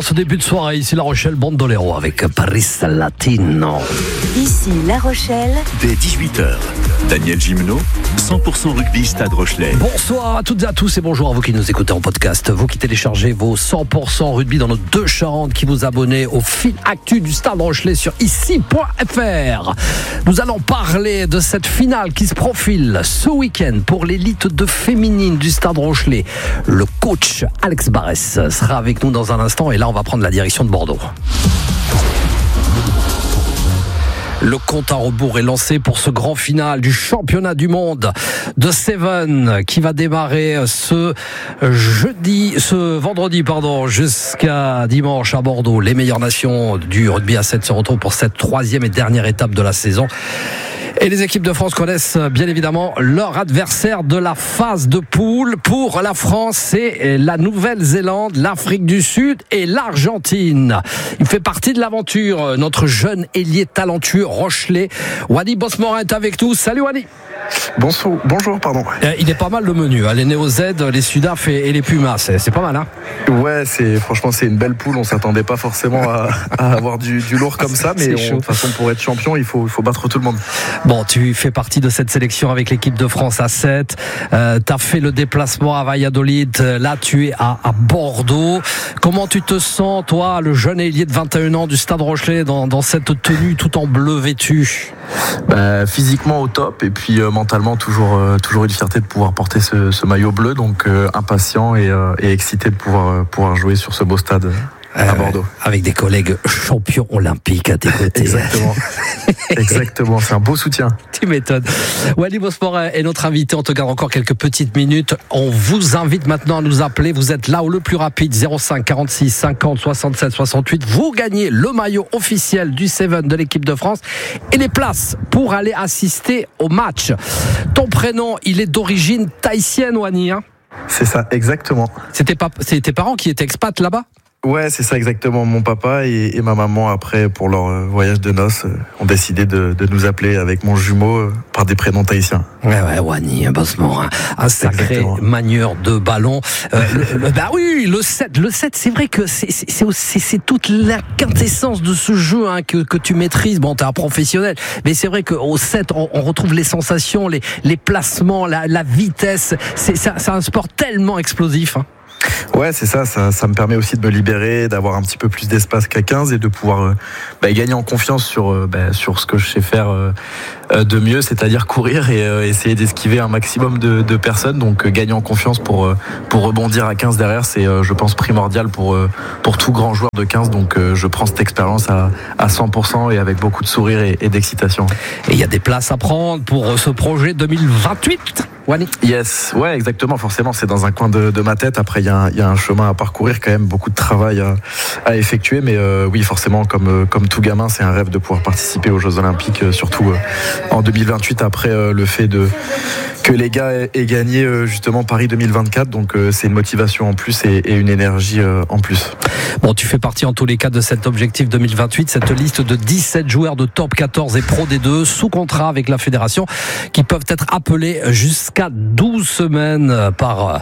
ce début de soirée. Ici La Rochelle Bandolero avec Paris Latino. Ici La Rochelle. Dès 18h, Daniel Gimeno, 100% rugby Stade Rochelais. Bonsoir à toutes et à tous et bonjour à vous qui nous écoutez en podcast. Vous qui téléchargez vos 100% rugby dans nos deux Charentes, qui vous abonnez au fil actu du Stade Rochelais sur ici.fr. Nous allons parler de cette finale qui se profile ce week-end pour l'élite de féminine du Stade Rochelais. Le coach Alex Barès sera avec nous dans un instant et là on va prendre la direction de Bordeaux. Le compte à rebours est lancé pour ce grand final du championnat du monde de Seven qui va démarrer ce vendredi, jusqu'à dimanche à Bordeaux. Les meilleures nations du rugby à 7 se retrouvent pour cette troisième et dernière étape de la saison. Et les équipes de France connaissent bien évidemment leur adversaire de la phase de poule. Pour la France, c'est la Nouvelle-Zélande, l'Afrique du Sud et l'Argentine. Il fait partie de l'aventure, notre jeune ailier talentueux Rochelais. Wadi Bosmorin est avec nous. Salut Wadi. Bonjour. Il est pas mal le menu, les Néo-Z, les Sudaf et les Pumas, c'est pas mal, hein. Ouais, franchement c'est une belle poule. On s'attendait pas forcément à avoir du lourd comme ça, mais de toute façon pour être champion, il faut battre tout le monde. Bon, tu fais partie de cette sélection avec l'équipe de France à 7. T'as fait le déplacement à Valladolid. Là, tu es à Bordeaux. Comment tu te sens, toi, le jeune ailier de 21 ans du Stade Rochelais, dans cette tenue tout en bleu vêtu? Physiquement au top et puis mentalement toujours une fierté de pouvoir porter ce maillot bleu, donc impatient et excité de pouvoir jouer sur ce beau stade à Bordeaux. Avec des collègues champions olympiques à tes côtés. Exactement, c'est un beau soutien. Tu m'étonnes. Wally Bosmorin est notre invité, on te garde encore quelques petites minutes. On vous invite maintenant à nous appeler, vous êtes là où le plus rapide, 05 46 50 67 68. Vous gagnez le maillot officiel du Seven de l'équipe de France et les places pour aller assister au match. Ton prénom, il est d'origine tahitienne, Wani, hein? C'est ça, exactement. C'est tes parents qui étaient expats là-bas? Ouais, c'est ça exactement. Mon papa et ma maman, après, pour leur voyage de noces, ont décidé de nous appeler avec mon jumeau par des prénoms tahitiens. Ouais, Wani, Bosmorin, un sacré manieur de ballon. Le 7, c'est vrai que c'est toute la quintessence de ce jeu, hein, que tu maîtrises. Bon, t'es un professionnel, mais c'est vrai qu'au 7, on retrouve les sensations, les placements, la vitesse. C'est un sport tellement explosif, hein. Ouais, c'est ça me permet aussi de me libérer, d'avoir un petit peu plus d'espace qu'à 15 et de pouvoir gagner en confiance sur ce que je sais faire de mieux, c'est-à-dire courir et essayer d'esquiver un maximum de personnes. Donc gagner en confiance pour rebondir à 15 derrière, c'est je pense primordial pour tout grand joueur de 15. Donc je prends cette expérience à 100% et avec beaucoup de sourire et d'excitation. Et il y a des places à prendre pour ce projet 2028, Wani. Yes, ouais, exactement. Forcément, c'est dans un coin de ma tête. Après, il y a un chemin à parcourir, quand même, beaucoup de travail à effectuer. Mais oui, forcément, comme tout gamin, c'est un rêve de pouvoir participer aux Jeux Olympiques, surtout en 2028, après le fait que les gars aient gagné justement Paris 2024. Donc c'est une motivation en plus et une énergie en plus. Bon, tu fais partie en tous les cas de cet objectif 2028, cette liste de 17 joueurs de top 14 et pro D2 sous contrat avec la fédération qui peuvent être appelés jusqu'à 12 semaines par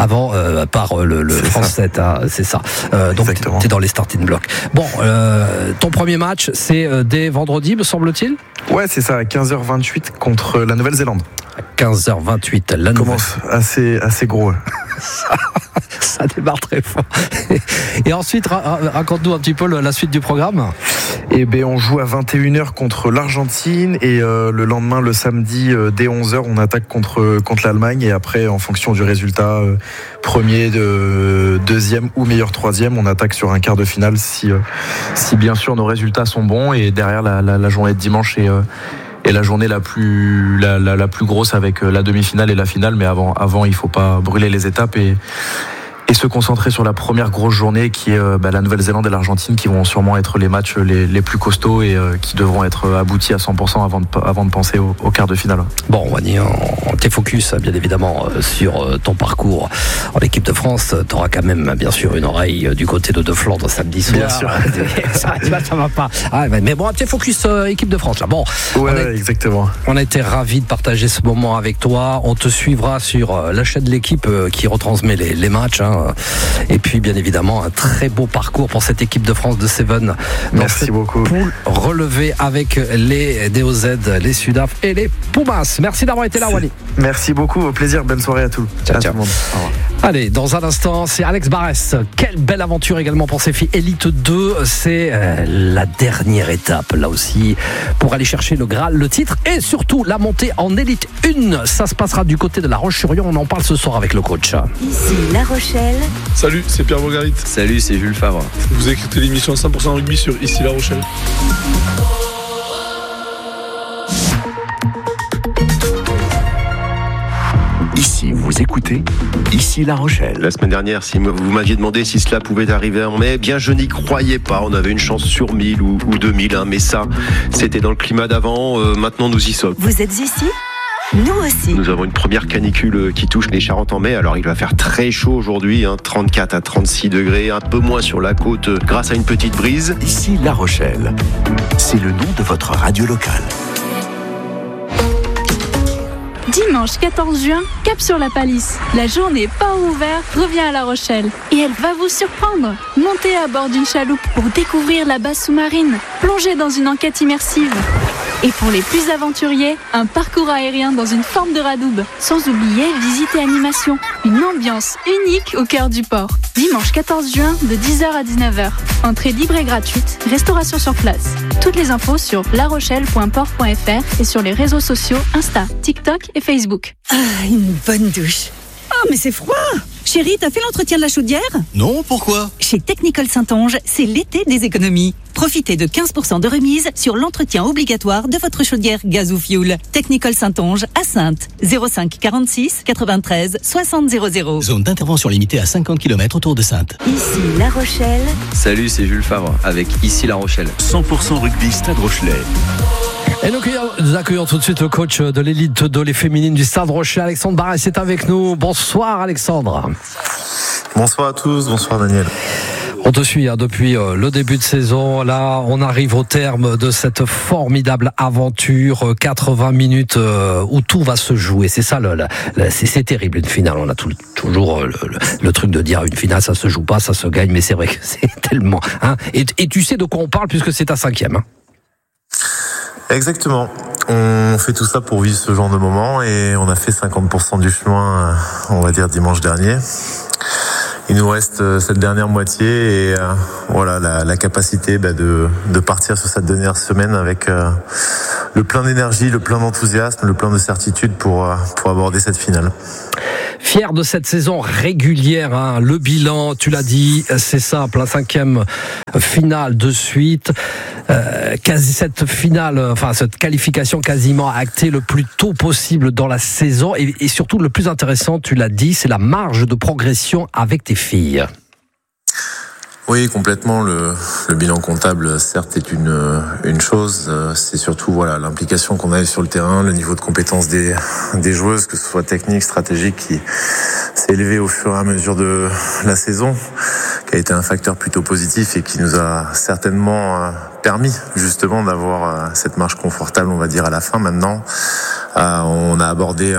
le France 7, hein, c'est ça. Donc tu es dans les starting blocks. Bon, ton premier match, c'est dès vendredi, me semble-t-il? Ouais, c'est ça, à 15h28 contre la Nouvelle-Zélande. À 15h28, la commence assez gros. Ça démarre très fort. Et ensuite, raconte-nous un petit peu la suite du programme. Eh bien, on joue à 21h contre l'Argentine et le lendemain, le samedi, dès 11h, on attaque contre l'Allemagne et après, en fonction du résultat, premier, deuxième ou meilleur troisième, on attaque sur un quart de finale si bien sûr nos résultats sont bons et derrière la journée de dimanche et la journée la plus grosse avec la demi-finale et la finale, mais avant il faut pas brûler les étapes et se concentrer sur la première grosse journée qui est la Nouvelle-Zélande et l'Argentine, qui vont sûrement être les matchs les plus costauds et qui devront être aboutis à 100% avant de penser au quart de finale. Bon, Wani, t'es focus bien évidemment sur ton parcours en équipe de France. T'auras quand même bien sûr une oreille du côté de Flandre samedi soir. Bien sûr. ça va pas. Mais bon, t'es focus équipe de France là. Bon, ouais, exactement. On a été ravis de partager ce moment avec toi. On te suivra sur la chaîne de l'équipe qui retransmet les matchs, hein. Et puis bien évidemment un très beau parcours pour cette équipe de France de Seven. Merci beaucoup. Poule relevée avec les DOZ, les Sudaf et les Pumas. Merci d'avoir été là, Wally. Merci beaucoup, au plaisir, bonne soirée à tout le monde. Au revoir. Allez, dans un instant, c'est Alex Barès. Quelle belle aventure également pour ces filles. Elite 2, c'est la dernière étape, là aussi, pour aller chercher le Graal, le titre, et surtout la montée en Elite 1. Ça se passera du côté de La Roche-sur-Yon. On en parle ce soir avec le coach. Ici La Rochelle. Salut, c'est Pierre Bourgarit. Salut, c'est Jules Favre. Vous écoutez l'émission 100% rugby sur Ici La Rochelle. Ici, vous écoutez Ici La Rochelle. La semaine dernière, si vous m'aviez demandé si cela pouvait arriver en mai, bien je n'y croyais pas. On avait une chance sur 1000 ou 2000, hein, mais ça, c'était dans le climat d'avant. Maintenant, nous y sommes. Vous êtes ici ? Nous aussi. Nous avons une première canicule qui touche les Charentes en mai. Alors il va faire très chaud aujourd'hui, 34 à 36 degrés, un peu moins sur la côte grâce à une petite brise. Ici La Rochelle. C'est le nom de votre radio locale. Dimanche 14 juin, cap sur la Palisse. La journée port ouvert revient à La Rochelle. Et elle va vous surprendre. Montez à bord d'une chaloupe pour découvrir la base sous-marine. Plongez dans une enquête immersive. Et pour les plus aventuriers, un parcours aérien dans une forme de radoub. Sans oublier visite et animation. Une ambiance unique au cœur du port. Dimanche 14 juin de 10h à 19h. Entrée libre et gratuite. Restauration sur place. Toutes les infos sur larochelle.port.fr et sur les réseaux sociaux Insta, TikTok et Facebook. Ah, une bonne douche. Oh, mais c'est froid! Chérie, t'as fait l'entretien de la chaudière? Non, pourquoi? Chez Technicol Saint-Onge, c'est l'été des économies. Profitez de 15% de remise sur l'entretien obligatoire de votre chaudière gaz ou fioul. Technicol Saint-Onge à Saintes. 05 46 93 60 00. Zone d'intervention limitée à 50 km autour de Saintes. Ici La Rochelle. Salut, c'est Jules Favre avec Ici La Rochelle. 100% rugby Stade Rochelais. Et nous accueillons tout de suite le coach de l'élite de les féminines du Stade Rochelais, Alexandre Barès, est avec nous. Bonsoir Alexandre. Bonsoir à tous, bonsoir Daniel. On te suit depuis le début de saison. Là, on arrive au terme de cette formidable aventure. 80 minutes où tout va se jouer. C'est ça, c'est terrible une finale. On a toujours le truc de dire une finale, ça se joue pas, ça se gagne. Mais c'est vrai que c'est tellement... Et tu sais de quoi on parle puisque c'est ta 5e. Exactement. On fait tout ça pour vivre ce genre de moment et on a fait 50% du chemin, on va dire, dimanche dernier. Il nous reste cette dernière moitié et voilà la capacité de partir sur cette dernière semaine avec le plein d'énergie, le plein d'enthousiasme, le plein de certitude pour aborder cette finale. Fier de cette saison régulière, le bilan, tu l'as dit, c'est simple, 5e finale de suite. Cette finale, cette qualification quasiment actée le plus tôt possible dans la saison et surtout le plus intéressant, tu l'as dit, c'est la marge de progression avec tes filles. Oui, complètement. Le bilan comptable, certes, est une chose. C'est surtout l'implication qu'on a sur le terrain, le niveau de compétence des joueuses, que ce soit technique, stratégique, qui s'est élevé au fur et à mesure de la saison, qui a été un facteur plutôt positif et qui nous a certainement permis justement d'avoir cette marge confortable, on va dire, à la fin. Maintenant, on a abordé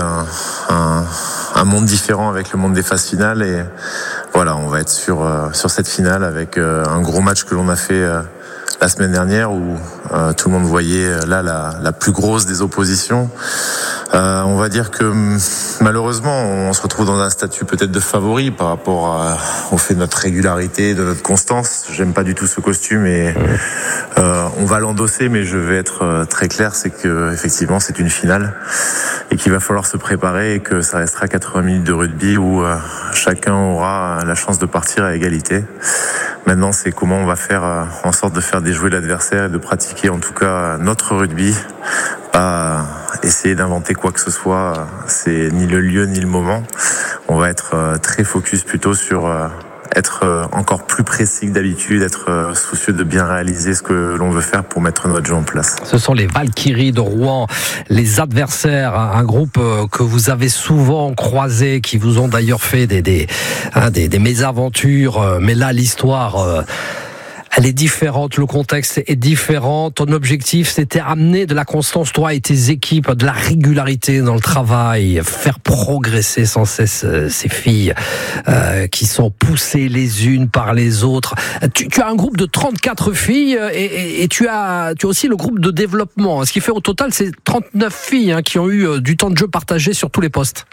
un monde différent avec le monde des phases finales et voilà, on va être sur cette finale avec un gros match que l'on a fait la semaine dernière où tout le monde voyait là la plus grosse des oppositions. On va dire que malheureusement on se retrouve dans un statut peut-être de favori par rapport au fait de notre régularité, de notre constance. J'aime pas du tout ce costume et on va l'endosser, mais je vais être très clair, c'est que effectivement c'est une finale et qu'il va falloir se préparer et que ça restera 80 minutes de rugby où chacun aura la chance de partir à égalité. Maintenant, c'est comment on va faire en sorte de faire déjouer l'adversaire et de pratiquer en tout cas notre rugby. Pas essayer d'inventer quoi que ce soit, c'est ni le lieu ni le moment. On va être très focus plutôt sur être encore plus précis que d'habitude, être soucieux de bien réaliser ce que l'on veut faire pour mettre notre jeu en place. Ce sont les Valkyries de Rouen, les adversaires, un groupe que vous avez souvent croisé, qui vous ont d'ailleurs fait des mésaventures, mais là l'histoire Elle est différente, le contexte est différent. Ton objectif, c'était amener de la constance, toi et tes équipes, de la régularité dans le travail, faire progresser sans cesse ces filles qui sont poussées les unes par les autres. Tu as un groupe de 34 filles et tu as aussi le groupe de développement. Ce qui fait au total, c'est 39 filles qui ont eu du temps de jeu partagé sur tous les postes.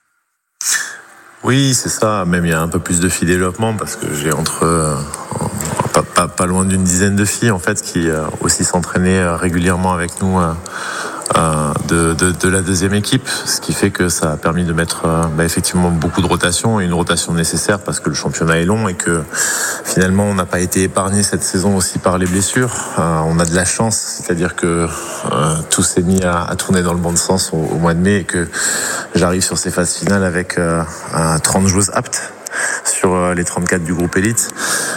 Oui, c'est ça. Même il y a un peu plus de filles développement parce que j'ai pas loin d'une dizaine de filles en fait qui aussi s'entraînaient régulièrement avec nous de la deuxième équipe, ce qui fait que ça a permis de mettre effectivement beaucoup de rotation et une rotation nécessaire parce que le championnat est long et que finalement on n'a pas été épargné cette saison aussi par les blessures. On a de la chance, c'est-à-dire que tout s'est mis à tourner dans le bon sens au mois de mai et que j'arrive sur ces phases finales avec 30 joueuses aptes sur les 34 du groupe élite,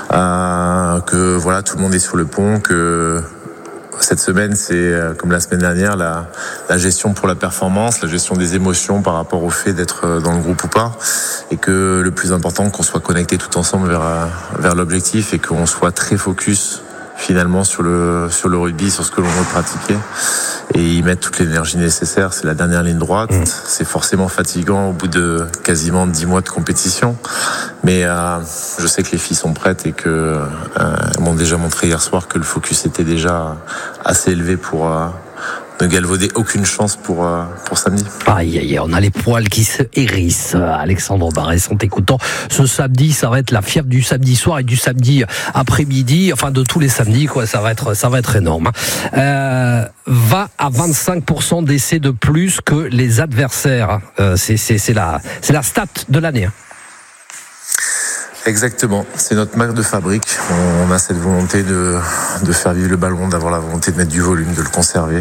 que voilà, tout le monde est sur le pont, que cette semaine c'est comme la semaine dernière la gestion pour la performance, la gestion des émotions par rapport au fait d'être dans le groupe ou pas, et que le plus important, qu'on soit connectés tout ensemble vers l'objectif et qu'on soit très focus finalement sur le rugby, sur ce que l'on veut pratiquer et y mettre toute l'énergie nécessaire. C'est la dernière ligne droite. C'est forcément fatigant au bout de quasiment 10 mois de compétition, mais je sais que les filles sont prêtes et que elles m'ont déjà montré hier soir que le focus était déjà assez élevé pour ne galvauder aucune chance pour samedi. Aïe, on a les poils qui se hérissent. Alexandre Barrès, en t'écoutant. Ce samedi, ça va être la fièvre du samedi soir et du samedi après-midi, enfin de tous les samedis, quoi. Ça va être énorme. 20 à 25% d'essais de plus que les adversaires. C'est la stat de l'année. Exactement, c'est notre marque de fabrique. On a cette volonté de faire vivre le ballon, d'avoir la volonté de mettre du volume, de le conserver.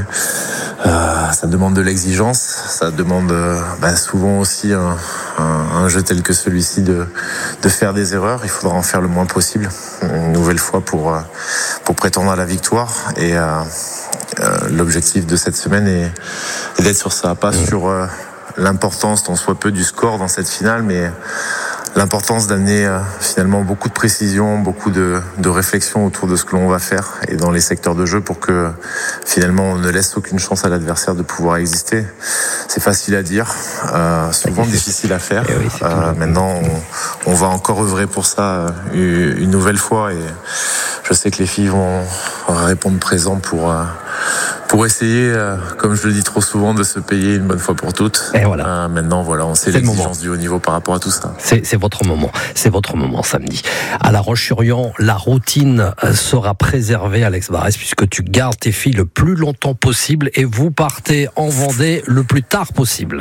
Ça demande de l'exigence, ça demande souvent aussi un jeu tel que celui-ci de faire des erreurs. Il faudra en faire le moins possible, une nouvelle fois pour prétendre à la victoire. Et l'objectif de cette semaine est d'être sur ça, pas sur l'importance tant soit peu du score dans cette finale, mais l'importance d'amener finalement beaucoup de précision, beaucoup de réflexion autour de ce que l'on va faire et dans les secteurs de jeu pour que finalement on ne laisse aucune chance à l'adversaire de pouvoir exister. C'est facile à dire, souvent difficile à faire. Maintenant, on va encore œuvrer pour ça une nouvelle fois et je sais que les filles vont répondre présent pour essayer, comme je le dis trop souvent, de se payer une bonne fois pour toutes. Et voilà. Maintenant, on sait l'exigence du haut niveau par rapport à tout ça. C'est votre moment samedi. À La Roche-sur-Yon, la routine sera préservée, Alex Barrès, puisque tu gardes tes filles le plus longtemps possible et vous partez en Vendée le plus tard possible.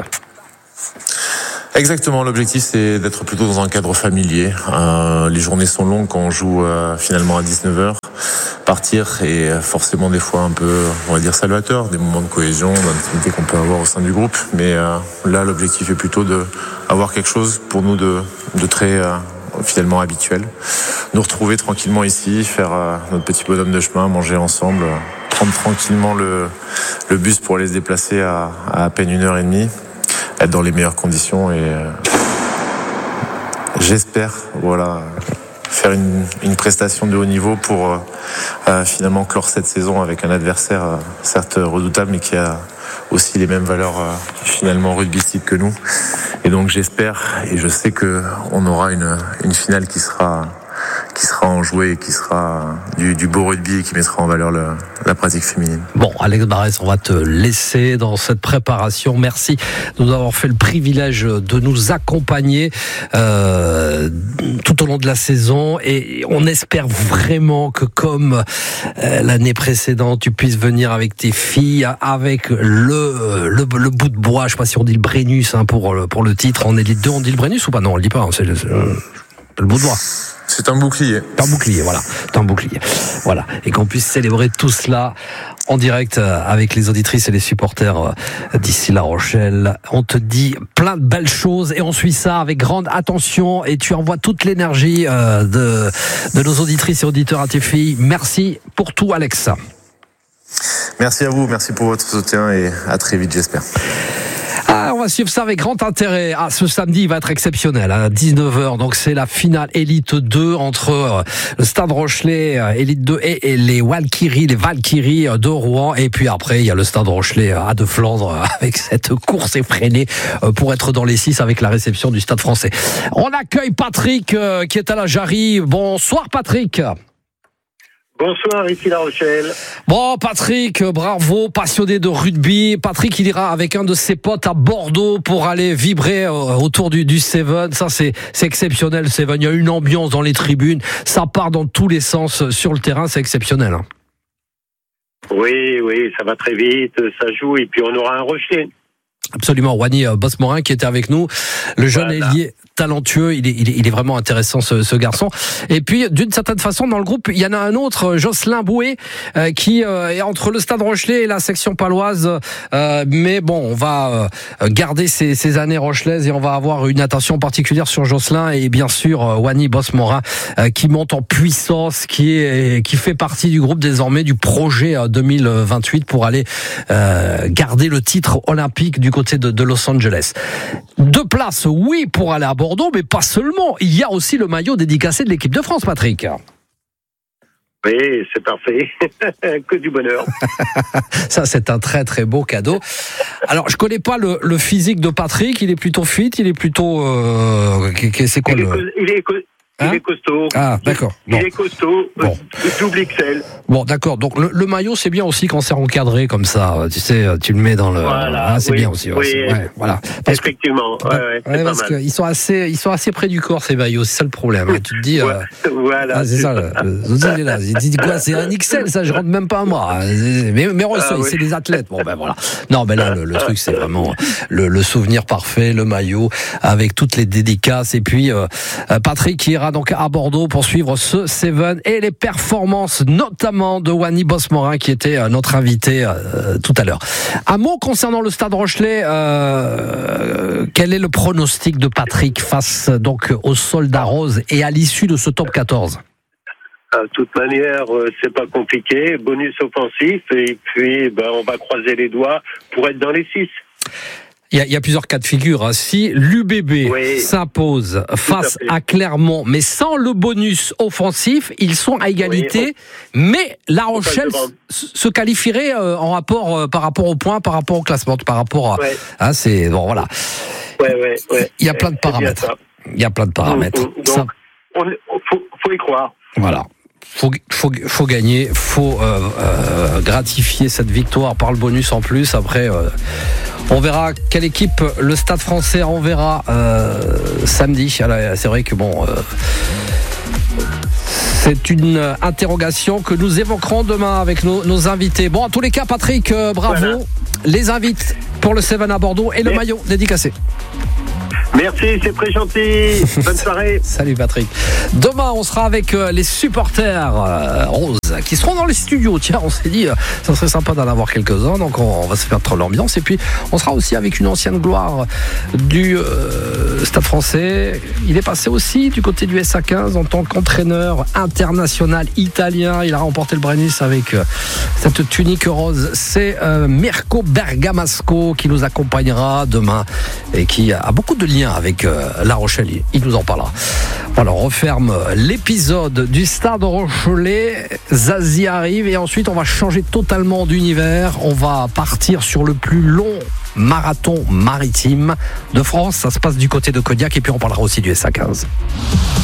Exactement, l'objectif c'est d'être plutôt dans un cadre familier. Les journées sont longues quand on joue finalement à 19h. Partir est forcément des fois un peu, on va dire, salvateur, des moments de cohésion, d'intimité qu'on peut avoir au sein du groupe. Mais là, l'objectif est plutôt d'avoir quelque chose pour nous de très finalement habituel. Nous retrouver tranquillement ici, faire notre petit bonhomme de chemin, manger ensemble, prendre tranquillement le bus pour aller se déplacer à peine 1h30. Être dans les meilleures conditions et j'espère faire une prestation de haut niveau pour finalement clore cette saison avec un adversaire certes redoutable mais qui a aussi les mêmes valeurs finalement rugbystiques que nous, et donc j'espère et je sais que on aura une finale qui sera enjouée et qui sera du beau rugby et qui mettra en valeur la pratique féminine. Bon, Alex Barrès, on va te laisser dans cette préparation. Merci de nous avoir fait le privilège de nous accompagner tout au long de la saison et on espère vraiment que comme l'année précédente, tu puisses venir avec tes filles, avec le bout de bois, je sais pas si on dit le Brennus pour le titre. On est les deux, on dit le Brennus ou pas? Non, on le dit pas, c'est le bout de bois. C'est un bouclier. C'est un bouclier. Voilà. Et qu'on puisse célébrer tout cela en direct avec les auditrices et les supporters d'ici La Rochelle. On te dit plein de belles choses et on suit ça avec grande attention et tu envoies toute l'énergie de nos auditrices et auditeurs à tes filles. Merci pour tout, Alex. Merci à vous, merci pour votre soutien et à très vite, j'espère. On va va suivre ça avec grand intérêt. Ce samedi, il va être exceptionnel, à 19h. Donc, c'est la finale Élite 2 entre le Stade Rochelais, Élite 2 et les Valkyries de Rouen. Et puis après, il y a le Stade Rochelais à de Flandre avec cette course effrénée pour être dans les 6 avec la réception du Stade Français. On accueille Patrick qui est à la Jarry. Bonsoir Patrick. Bonsoir, ici La Rochelle. Bon, Patrick, bravo, passionné de rugby. Patrick, il ira avec un de ses potes à Bordeaux pour aller vibrer autour du Seven. Ça, c'est exceptionnel, Seven. Il y a une ambiance dans les tribunes. Ça part dans tous les sens sur le terrain. C'est exceptionnel. Hein. Oui, ça va très vite. Ça joue et puis on aura un Rochelet. Absolument, Wany Bosmorin qui était avec nous, le jeune ailier talentueux, il est vraiment intéressant ce garçon. Et puis d'une certaine façon dans le groupe, il y en a un autre, Jocelyn Bouet, qui est entre le Stade Rochelais et la section paloise. Mais bon, on va garder ces années rochelaises et on va avoir une attention particulière sur Jocelyn et bien sûr Wany Bosmorin qui monte en puissance, qui fait partie du groupe désormais du projet 2028 pour aller garder le titre olympique du côté de Los Angeles. 2 places, oui, pour aller à Bordeaux, mais pas seulement. Il y a aussi le maillot dédicacé de l'équipe de France, Patrick. Oui, c'est parfait. Que du bonheur. Ça, c'est un très, très beau cadeau. Alors, je connais pas le physique de Patrick. Il est plutôt fit, il est plutôt... c'est quoi Il est costaud. Ah, d'accord. Bon. Il est costaud, double XL. Bon, d'accord. Donc, le maillot, c'est bien aussi quand c'est encadré comme ça. Tu sais, tu le mets dans le... Voilà, c'est bien aussi. Ouais, voilà. Effectivement. Parce qu'ils sont assez près du corps, ces maillots. C'est ça le problème. Tu te dis... voilà. C'est ça. Il est là. Il dit quoi? C'est un XL, ça, je rentre même pas à moi. Mais c'est des athlètes. Bon, ben voilà. Non, ben là, le truc, c'est vraiment le souvenir parfait, le maillot, avec toutes les dédicaces. Et puis, Patrick qui ira donc à Bordeaux pour suivre ce Seven et les performances notamment de Wany Bosmorin qui était notre invité tout à l'heure. Un mot concernant le Stade Rochelais, quel est le pronostic de Patrick face donc aux Soldats Roses et à l'issue de ce top 14? De toute manière, c'est pas compliqué, bonus offensif et puis on va croiser les doigts pour être dans les 6. Il y a plusieurs cas de figure. Si l'UBB s'impose face à Clermont, mais sans le bonus offensif, ils sont à égalité. Mais La Rochelle se qualifierait en rapport par rapport aux points, par rapport au classement, par rapport à. C'est bon, voilà. Il y a plein de paramètres. Donc, faut y croire. Voilà. Faut gagner, faut gratifier cette victoire par le bonus en plus. Après, on verra quelle équipe le Stade Français enverra samedi. Alors, c'est vrai que c'est une interrogation que nous évoquerons demain avec nos invités. Bon, en tous les cas, Patrick, bravo. Voilà. Les invites pour le Seven à Bordeaux et le maillot dédicacé. Merci, c'est très gentil. Bonne soirée. Salut Patrick. Demain, on sera avec les supporters roses qui seront dans les studios. Tiens, on s'est dit, ça serait sympa d'en avoir quelques-uns. Donc, on va se faire trop l'ambiance. Et puis, on sera aussi avec une ancienne gloire du Stade Français. Il est passé aussi du côté du SA15 en tant qu'entraîneur international italien. Il a remporté le Brennus avec cette tunique rose. C'est Mirko Bergamasco qui nous accompagnera demain et qui a beaucoup de liens avec La Rochelle, il nous en parlera. Voilà, on referme l'épisode du Stade Rochelais. Zazie arrive et ensuite on va changer totalement d'univers. On va partir sur le plus long marathon maritime de France. Ça se passe du côté de Cognac et puis on parlera aussi du SA15.